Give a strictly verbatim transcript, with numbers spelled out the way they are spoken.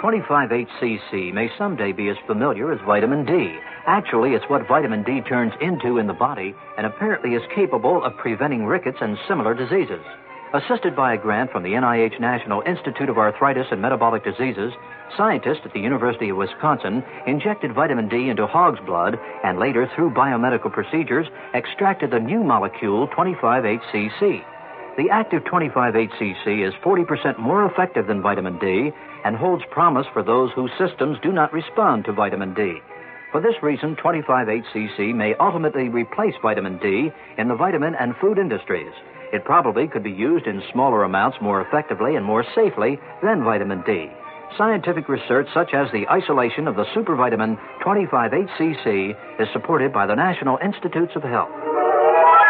twenty-five H C C may someday be as familiar as vitamin D. Actually, it's what vitamin D turns into in the body and apparently is capable of preventing rickets and similar diseases. Assisted by a grant from the N I H National Institute of Arthritis and Metabolic Diseases, scientists at the University of Wisconsin injected vitamin D into hog's blood and later, through biomedical procedures, extracted the new molecule twenty-five H C C. The active twenty-five H C C is forty percent more effective than vitamin D and holds promise for those whose systems do not respond to vitamin D. For this reason, twenty-five H C C may ultimately replace vitamin D in the vitamin and food industries. It probably could be used in smaller amounts more effectively and more safely than vitamin D. Scientific research such as the isolation of the supervitamin twenty-five H C C is supported by the National Institutes of Health.